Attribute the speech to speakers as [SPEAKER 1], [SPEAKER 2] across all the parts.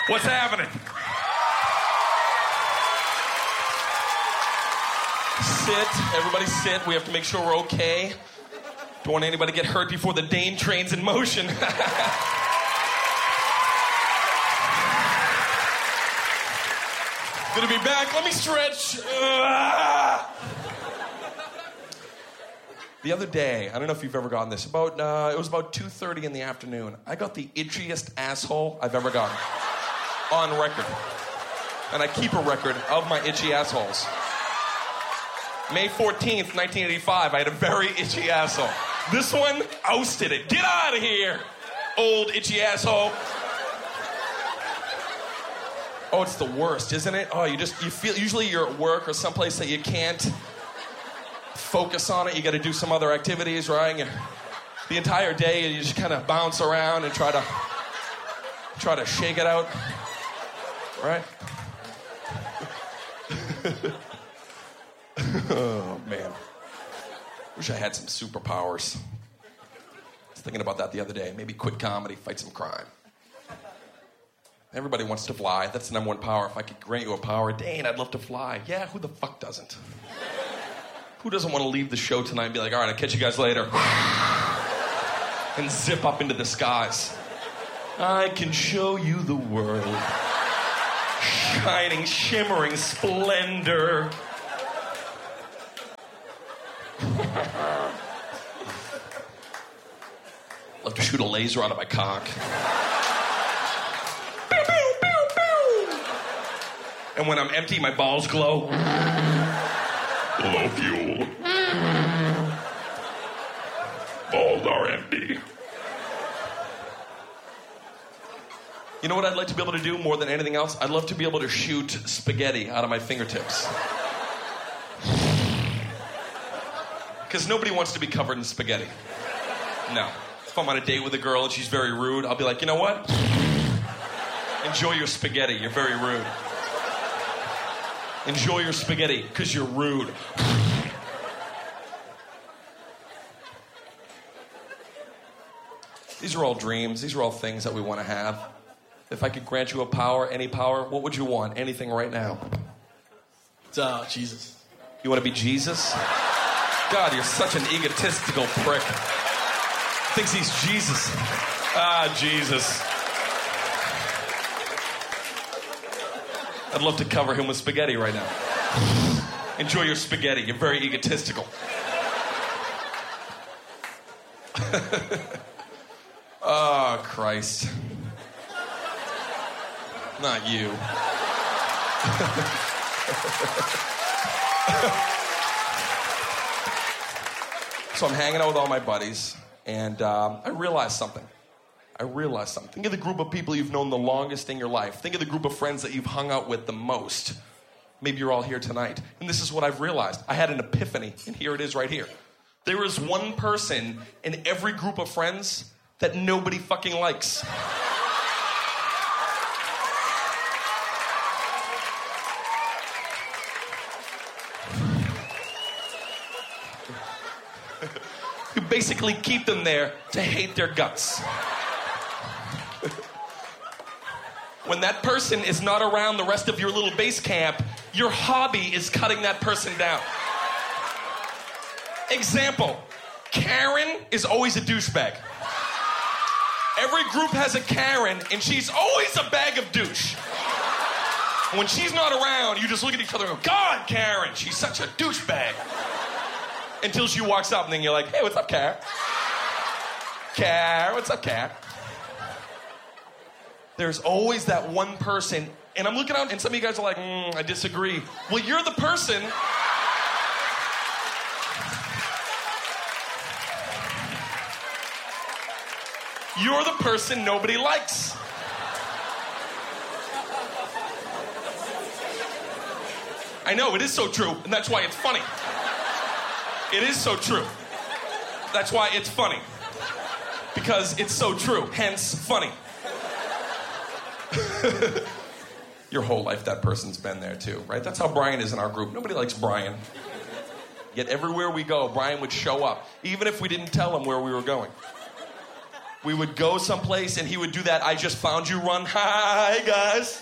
[SPEAKER 1] What's happening? Sit. Everybody sit. We have to make sure we're okay. Don't want anybody to get hurt before the Dane train's in motion. Good to be back. Let me stretch. The other day, I don't know if you've ever gotten this, it was about 2:30 in the afternoon. I got the itchiest asshole I've ever gotten. On record. And I keep a record of my itchy assholes. May 14th, 1985, I had a very itchy asshole. This one ousted it. Get out of here, old itchy asshole. Oh, it's the worst, isn't it? Oh, you feel, usually you're at work or someplace that you can't focus on it. You got to do some other activities, right? The entire day, you just kind of bounce around and try to shake it out, right? Oh, man. Wish I had some superpowers. I was thinking about that the other day. Maybe quit comedy, fight some crime. Everybody wants to fly. That's the number one power. If I could grant you a power, Dane, I'd love to fly. Yeah, who the fuck doesn't? Who doesn't want to leave the show tonight and be like, all right, I'll catch you guys later. And zip up into the skies. I can show you the world. Shining, shimmering splendor. Love to shoot a laser out of my cock. Pew, pew, pew, pew. And when I'm empty, my balls glow. Low fuel. Balls are empty. You know what I'd like to be able to do more than anything else? I'd love to be able to shoot spaghetti out of my fingertips. Because nobody wants to be covered in spaghetti. No. If I'm on a date with a girl and she's very rude, I'll be like, you know what? Enjoy your spaghetti. You're very rude. Enjoy your spaghetti because you're rude. These are all dreams. These are all things that we want to have. If I could grant you a power, any power, what would you want? Anything right now?
[SPEAKER 2] Jesus.
[SPEAKER 1] You want to be Jesus? God, you're such an egotistical prick. Thinks he's Jesus. Jesus. I'd love to cover him with spaghetti right now. Enjoy your spaghetti. You're very egotistical. Oh, Christ. Not you. So I'm hanging out with all my buddies, and I realized something. Think of the group of people you've known the longest in your life. Think of the group of friends that you've hung out with the most. Maybe you're all here tonight. And this is what I've realized. I had an epiphany, and here it is right here. There is one person in every group of friends that nobody fucking likes. You basically keep them there to hate their guts. When that person is not around the rest of your little base camp, your hobby is cutting that person down. Example, Karen is always a douchebag. Every group has a Karen, and she's always a bag of douche. And when she's not around, you just look at each other and go, God, Karen, she's such a douchebag. Until she walks up, and then you're like, hey, what's up, Karen? Karen, what's up, Karen? There's always that one person, and I'm looking out, and some of you guys are like, I disagree. Well, you're the person. You're the person nobody likes. I know, it is so true, and that's why it's funny. It is so true. That's why it's funny. Because it's so true, hence funny. Your whole life, that person's been there too, right? That's how Brian is in our group. Nobody likes Brian. Yet everywhere we go, Brian would show up, even if we didn't tell him where we were going. We would go someplace and he would do that I just found you run. Hi, guys.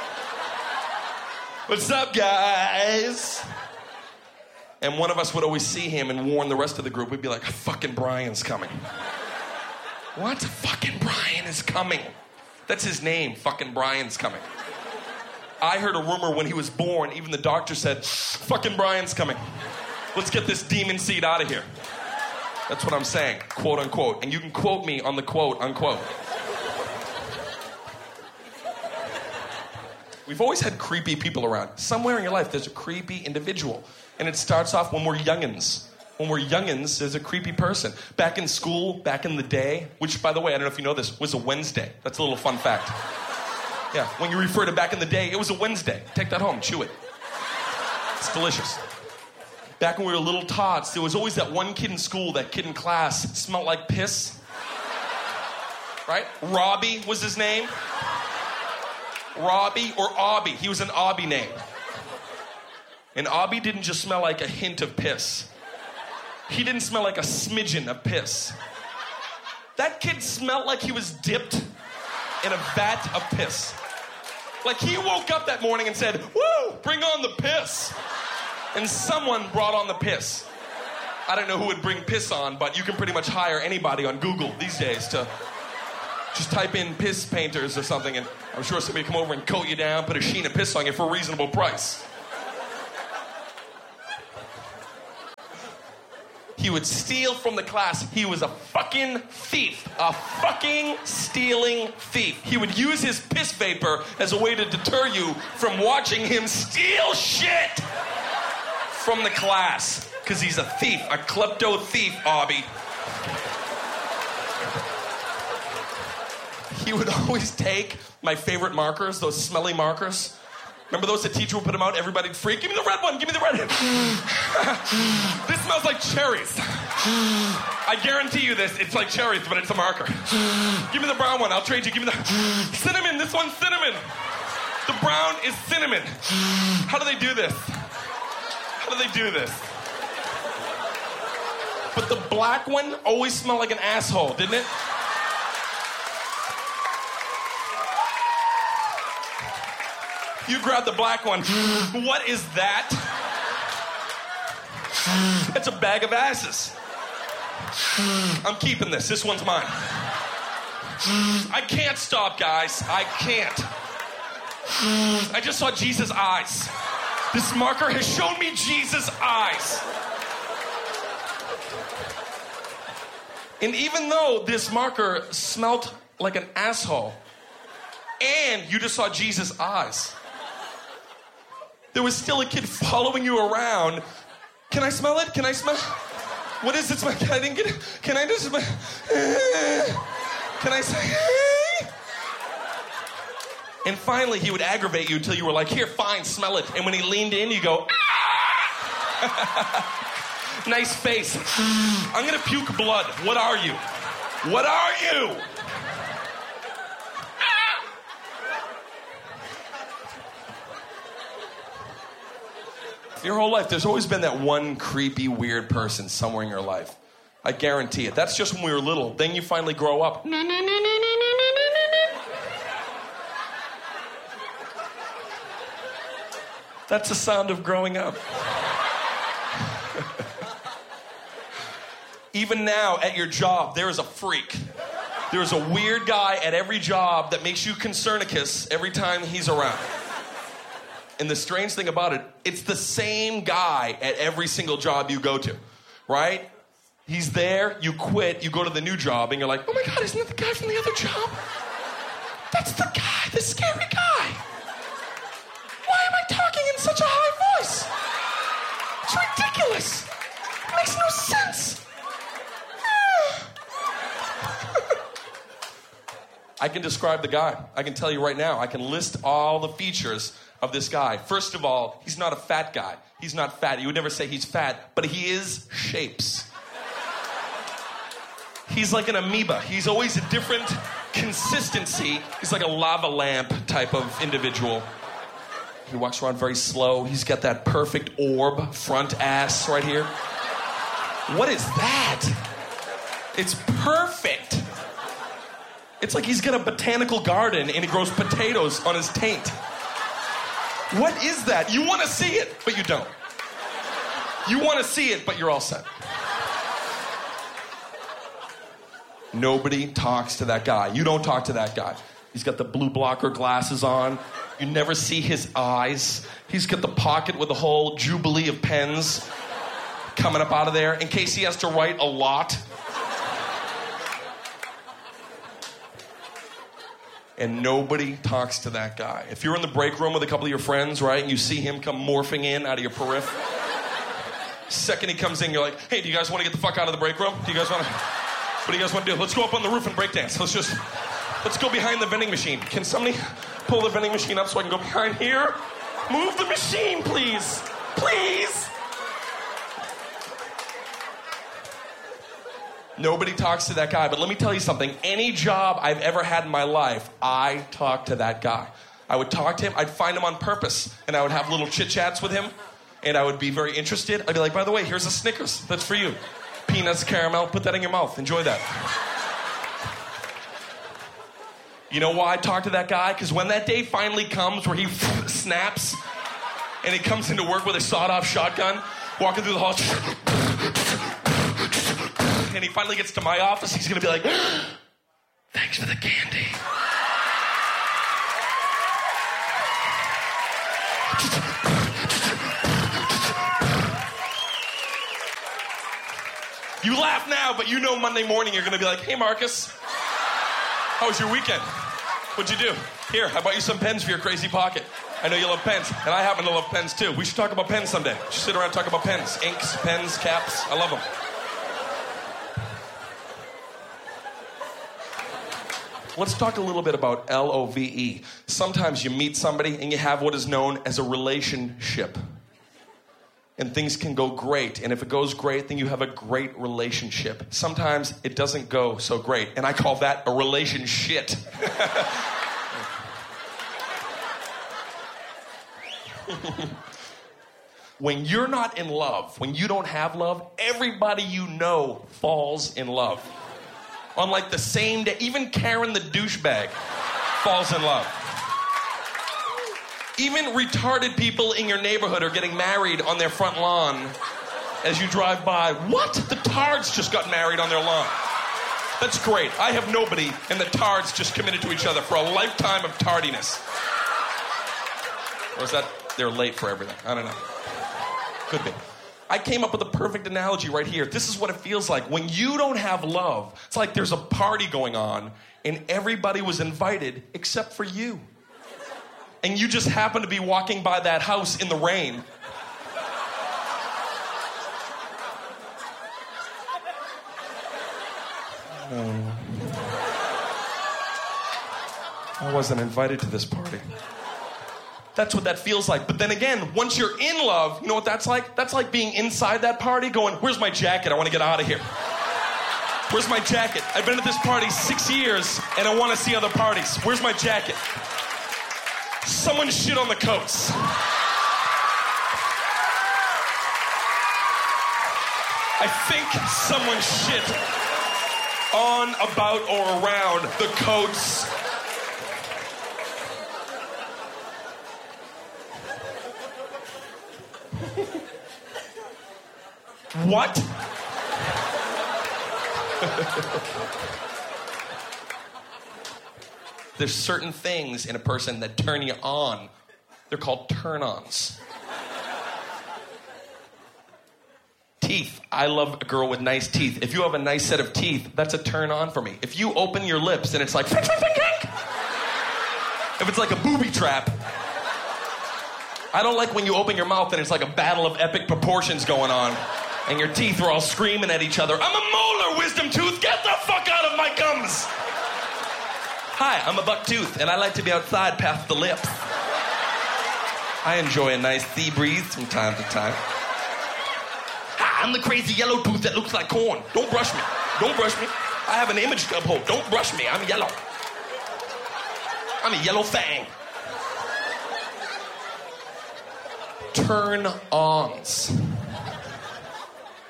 [SPEAKER 1] What's up, guys? And one of us would always see him and warn the rest of the group. We'd be like, fucking Brian's coming. What? Fucking Brian is coming. That's his name, fucking Brian's coming. I heard a rumor when he was born, even the doctor said, fucking Brian's coming. Let's get this demon seed out of here. That's what I'm saying, quote unquote. And you can quote me on the quote unquote. We've always had creepy people around. Somewhere in your life, there's a creepy individual. And it starts off when we're youngins. When we're youngins, there's a creepy person. Back in school, back in the day, which, by the way, I don't know if you know this, was a Wednesday. That's a little fun fact. Yeah, when you refer to back in the day, it was a Wednesday. Take that home, chew it. It's delicious. Back when we were little tots, there was always that one kid in school, that kid in class, smelled like piss. Right? Robbie was his name. Robbie or Obby. He was an Obby name. And Obby didn't just smell like a hint of piss. He didn't smell like a smidgen of piss. That kid smelled like he was dipped in a vat of piss. Like he woke up that morning and said, woo, bring on the piss. And someone brought on the piss. I don't know who would bring piss on, but you can pretty much hire anybody on Google these days to just type in piss painters or something, and I'm sure somebody will come over and coat you down, put a sheen of piss on you for a reasonable price. He would steal from the class. He was a fucking thief. A fucking stealing thief. He would use his piss vapor as a way to deter you from watching him steal shit from the class. Because he's a thief, a klepto thief, Obby. He would always take my favorite markers, those smelly markers. Remember those? The teacher would put them out, everybody'd freak. Give me the red one, give me the red one. This smells like cherries. I guarantee you this, it's like cherries, but it's a marker. Give me the brown one, I'll trade you. Give me the cinnamon, this one's cinnamon. The brown is cinnamon. How do they do this? How do they do this? But the black one always smelled like an asshole, didn't it? You grab the black one. What is that? It's a bag of asses. I'm keeping this. This one's mine. I can't stop, guys. I can't. I just saw Jesus' eyes. This marker has shown me Jesus' eyes. And even though this marker smelled like an asshole, and you just saw Jesus' eyes, there was still a kid following you around. Can I smell it? Can I smell? What is it? Smell? I didn't get it. Can I just smell? Can I say? And finally, he would aggravate you until you were like, here, fine, smell it. And when he leaned in, you go, ah! Nice face. I'm gonna puke blood. What are you? What are you? Your whole life, there's always been that one creepy, weird person somewhere in your life. I guarantee it. That's just when we were little. Then you finally grow up. That's the sound of growing up. Even now, at your job, there is a freak. There is a weird guy at every job that makes you concernicus every time he's around. And the strange thing about it, it's the same guy at every single job you go to, right? He's there, you quit, you go to the new job, and you're like, oh my God, isn't that the guy from the other job? That's the guy, the scary guy. Why am I talking in such a high voice? It's ridiculous. It makes no sense. I can describe the guy. I can tell you right now. I can list all the features of this guy. First of all, he's not a fat guy. He's not fat. You would never say he's fat, but he is shapes. He's like an amoeba. He's always a different consistency. He's like a lava lamp type of individual. He walks around very slow. He's got that perfect orb front ass right here. What is that? It's perfect. It's like he's got a botanical garden and he grows potatoes on his taint. What is that? You want to see it, but you don't. You want to see it, but you're all set. Nobody talks to that guy. You don't talk to that guy. He's got the blue blocker glasses on. You never see his eyes. He's got the pocket with the whole jubilee of pens coming up out of there in case he has to write a lot. And nobody talks to that guy. If you're in the break room with a couple of your friends, right, and you see him come morphing in out of your periph, second he comes in, you're like, hey, do you guys want to get the fuck out of the break room? What do you guys want to do? Let's go up on the roof and break dance. Let's go behind the vending machine. Can somebody pull the vending machine up so I can go behind here? Move the machine, please. Please. Nobody talks to that guy, but let me tell you something. Any job I've ever had in my life, I talk to that guy. I would talk to him, I'd find him on purpose, and I would have little chit-chats with him, and I would be very interested. I'd be like, by the way, here's a Snickers. That's for you. Peanuts, caramel, put that in your mouth. Enjoy that. You know why I talk to that guy? Because when that day finally comes where he snaps, and he comes into work with a sawed-off shotgun, walking through the hall, and he finally gets to my office, he's going to be like, thanks for the candy. You laugh now, but you know Monday morning you're going to be like, hey, Marcus, how was your weekend? What'd you do? Here, I bought you some pens for your crazy pocket. I know you love pens, and I happen to love pens too. We should talk about pens someday. We should sit around and talk about pens. Inks, pens, caps. I love them. Let's talk a little bit about LOVE. Sometimes you meet somebody and you have what is known as a relationship. And things can go great. And if it goes great, then you have a great relationship. Sometimes it doesn't go so great. And I call that a relationship. When you're not in love, when you don't have love, everybody you know falls in love. On like the same day, even Karen the douchebag falls in love. Even retarded people in your neighborhood are getting married on their front lawn as you drive by. What? The Tards just got married on their lawn. That's great. I have nobody, and the Tards just committed to each other for a lifetime of tardiness. Or is that they're late for everything? I don't know. Could be. I came up with a perfect analogy right here. This is what it feels like. When you don't have love, it's like there's a party going on, and everybody was invited except for you. And you just happen to be walking by that house in the rain. I wasn't invited to this party. That's what that feels like. But then again, once you're in love, you know what that's like? That's like being inside that party going, where's my jacket? I want to get out of here. Where's my jacket? I've been at this party 6 years, and I want to see other parties. Where's my jacket? Someone shit on the coats. I think someone shit on, about, or around the coats. What? There's certain things in a person that turn you on. They're called turn-ons. Teeth. I love a girl with nice teeth. If you have a nice set of teeth, that's a turn-on for me. If you open your lips and it's like... if it's like a booby trap... I don't like when you open your mouth and it's like a battle of epic proportions going on. And your teeth are all screaming at each other. I'm a molar, wisdom tooth. Get the fuck out of my gums. Hi, I'm a buck tooth, and I like to be outside past the lips. I enjoy a nice sea breeze from time to time. Hi, I'm the crazy yellow tooth that looks like corn. Don't brush me. Don't brush me. I have an image to uphold. Don't brush me. I'm yellow. I'm a yellow fang. Turn-ons.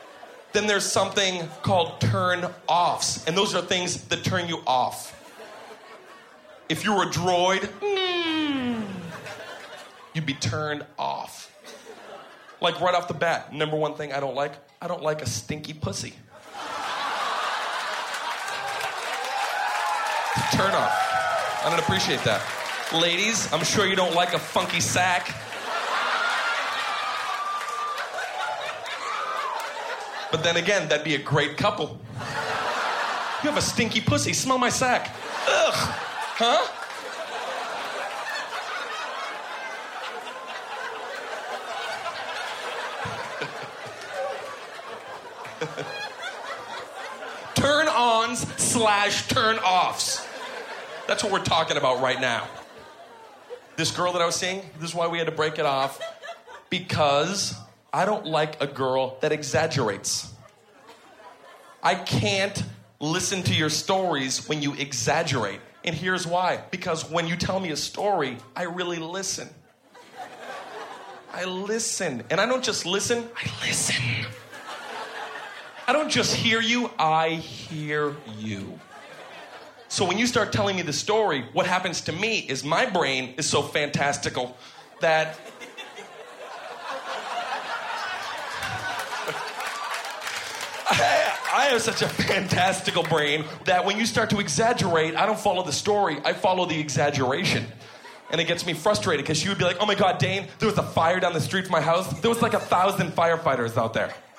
[SPEAKER 1] Then there's something called turn-offs. And those are things that turn you off. If you were a droid, you'd be turned off. Like right off the bat, number one thing I don't like a stinky pussy. Turn off. I don't appreciate that. Ladies, I'm sure you don't like a funky sack. But then again, that'd be a great couple. You have a stinky pussy. Smell my sack. Ugh. Huh? Turn-ons/turn-offs. That's what we're talking about right now. This girl that I was seeing, this is why we had to break it off. Because I don't like a girl that exaggerates. I can't listen to your stories when you exaggerate. And here's why. Because when you tell me a story, I really listen. I listen. And I don't just listen, I listen. I don't just hear you, I hear you. So when you start telling me the story, what happens to me is my brain is so fantastical that I have such a fantastical brain that when you start to exaggerate, I don't follow the story, I follow the exaggeration. And it gets me frustrated because she would be like, oh my God, Dane, there was a fire down the street from my house. There was like 1,000 firefighters out there.